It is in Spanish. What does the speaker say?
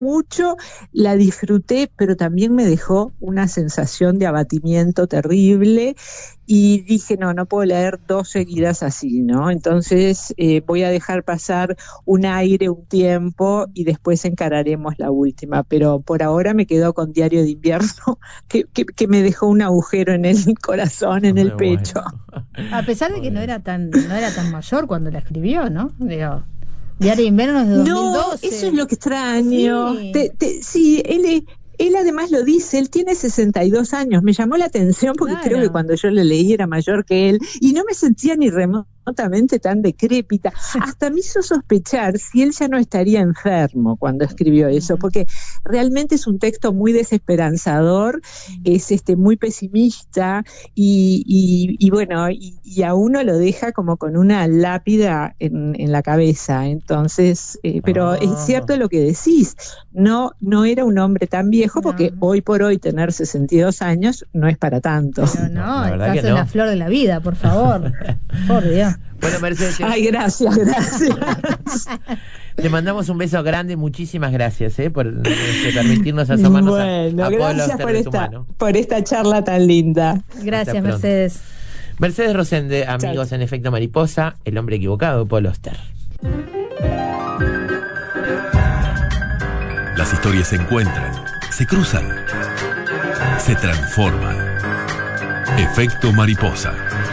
mucho, la disfruté, pero también me dejó una sensación de abatimiento terrible y dije, no puedo leer 2 seguidas así, ¿no? Entonces voy a dejar pasar un aire, un tiempo y después encararemos la última, pero por ahora me quedo con Diario de Invierno, que me dejó un agujero en el corazón, en el pecho. Bueno. A pesar de que no era tan mayor cuando la escribió, ¿no? Digo, Diario de Invierno es de 2012. No, eso es lo que extraño. Sí, Sí, él además lo dice, él tiene 62 años. Me llamó la atención porque claro. creo que cuando yo lo leí era mayor que él y no me sentía ni remotamente tan decrépita. Hasta me hizo sospechar si él ya no estaría enfermo cuando escribió eso, porque realmente es un texto muy desesperanzador, es muy pesimista y bueno, y a uno lo deja como con una lápida en la cabeza. Entonces, pero es cierto lo que decís, no era un hombre tan viejo, porque hoy por hoy tener 62 años no es para tanto. Pero no, estás en la flor de la vida, por favor. Por Dios. Bueno, Mercedes. Ay, gracias. Te mandamos un beso grande, muchísimas gracias por permitirnos asomarnos a gracias por esta charla tan linda. Gracias, Mercedes. Mercedes Rosende, amigos en Efecto Mariposa, El hombre equivocado, Paul Auster. Las historias se encuentran, se cruzan, se transforman. Efecto Mariposa.